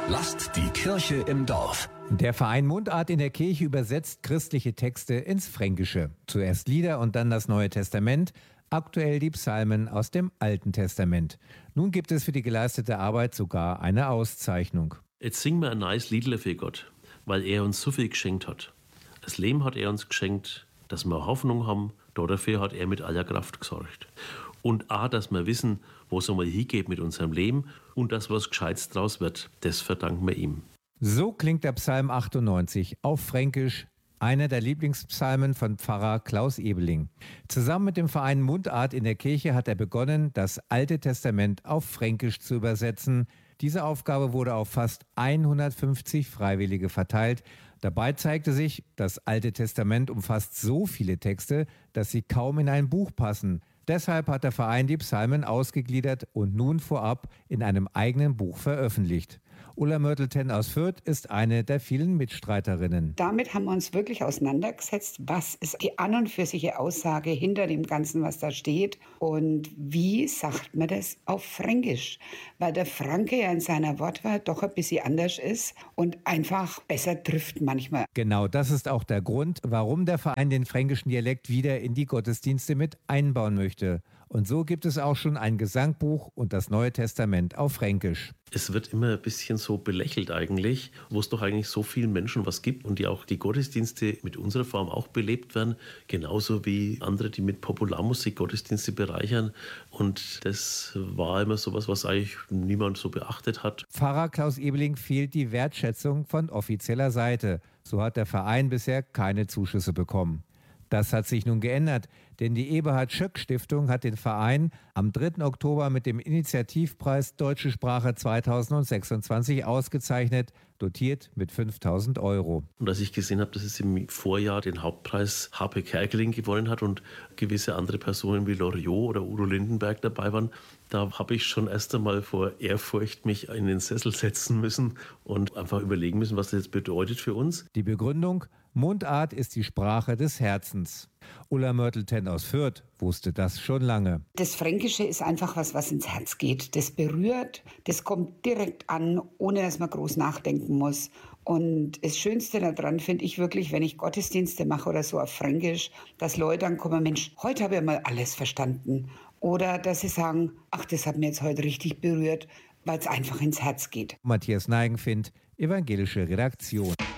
Lasst die Kirche im Dorf. Der Verein Mundart in der Kirche übersetzt christliche Texte ins Fränkische. Zuerst Lieder und dann das Neue Testament, aktuell die Psalmen aus dem Alten Testament. Nun gibt es für die geleistete Arbeit sogar eine Auszeichnung. Jetzt singen wir ein neues Liedle für Gott, weil er uns so viel geschenkt hat. Das Leben hat er uns geschenkt, dass wir Hoffnung haben, dafür hat er mit aller Kraft gesorgt. Und auch, dass wir wissen, wo es einmal hingeht mit unserem Leben und dass was Gescheites draus wird, das verdanken wir ihm. So klingt der Psalm 98 auf Fränkisch, einer der Lieblingspsalmen von Pfarrer Klaus Ebeling. Zusammen mit dem Verein Mundart in der Kirche hat er begonnen, das Alte Testament auf Fränkisch zu übersetzen. Diese Aufgabe wurde auf fast 150 Freiwillige verteilt. Dabei zeigte sich, das Alte Testament umfasst so viele Texte, dass sie kaum in ein Buch passen. Deshalb hat der Verein die Psalmen ausgegliedert und nun vorab in einem eigenen Buch veröffentlicht. Ulla Mörtelten aus Fürth ist eine der vielen Mitstreiterinnen. Damit haben wir uns wirklich auseinandergesetzt, was ist die an und für sich Aussage hinter dem Ganzen, was da steht und wie sagt man das auf Fränkisch, weil der Franke ja in seiner Wortwahl doch ein bisschen anders ist und einfach besser trifft manchmal. Genau das ist auch der Grund, warum der Verein den fränkischen Dialekt wieder in die Gottesdienste mit einbauen möchte. Und so gibt es auch schon ein Gesangbuch und das Neue Testament auf Fränkisch. Es wird immer ein bisschen so belächelt eigentlich, wo es doch eigentlich so vielen Menschen was gibt und die auch die Gottesdienste mit unserer Form auch belebt werden, genauso wie andere, die mit Popularmusik Gottesdienste bereichern. Und das war immer sowas, was eigentlich niemand so beachtet hat. Pfarrer Klaus Ebeling fehlt die Wertschätzung von offizieller Seite. So hat der Verein bisher keine Zuschüsse bekommen. Das hat sich nun geändert, denn die Eberhard-Schöck-Stiftung hat den Verein am 3. Oktober mit dem Initiativpreis Deutsche Sprache 2026 ausgezeichnet, dotiert mit 5.000 €. Und als ich gesehen habe, dass es im Vorjahr den Hauptpreis H.P. Kerkeling gewonnen hat und gewisse andere Personen wie Loriot oder Udo Lindenberg dabei waren, da habe ich schon erst einmal vor Ehrfurcht mich in den Sessel setzen müssen und einfach überlegen müssen, was das jetzt bedeutet für uns. Die Begründung: Mundart ist die Sprache des Herzens. Ulla Mörtelten aus Fürth wusste das schon lange. Das Fränkische ist einfach was ins Herz geht. Das berührt, das kommt direkt an, ohne dass man groß nachdenken muss. Und das Schönste daran finde ich wirklich, wenn ich Gottesdienste mache oder so auf Fränkisch, dass Leute dann kommen, Mensch, heute habe ich mal alles verstanden. Oder dass sie sagen, ach, das hat mir jetzt heute richtig berührt, weil es einfach ins Herz geht. Matthias Neigenfind, Evangelische Redaktion.